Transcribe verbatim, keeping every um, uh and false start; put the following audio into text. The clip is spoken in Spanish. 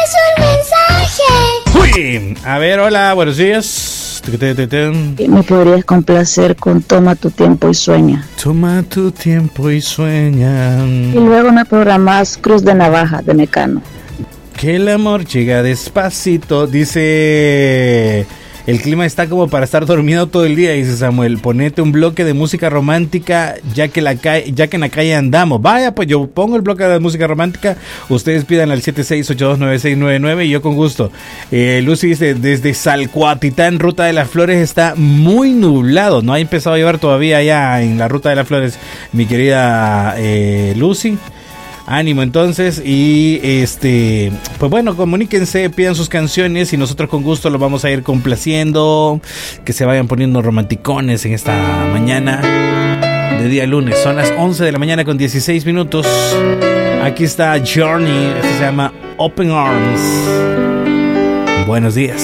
Es un mensaje. Uy, a ver, hola, buenos días. Me podrías complacer con Toma tu tiempo y sueña. Toma tu tiempo y sueña. Y luego me programas Cruz de Navaja de Mecano. Que el amor llega despacito, dice... El clima está como para estar dormido todo el día, dice Samuel. Ponete un bloque de música romántica, ya que, la ca- ya que en la calle andamos. Vaya, pues yo pongo el bloque de música romántica. Ustedes pidan al siete seis ocho dos nueve seis nueve nueve y yo con gusto. Eh, Lucy dice, desde Salcuatitán, Ruta de las Flores, está muy nublado. No ha empezado a llover todavía allá en la Ruta de las Flores, mi querida eh, Lucy. Ánimo entonces, y este, pues bueno, comuníquense, pidan sus canciones y nosotros con gusto los vamos a ir complaciendo, que se vayan poniendo romanticones en esta mañana de día lunes. Son las once de la mañana con dieciséis minutos. Aquí está Journey, este se llama Open Arms. Buenos días.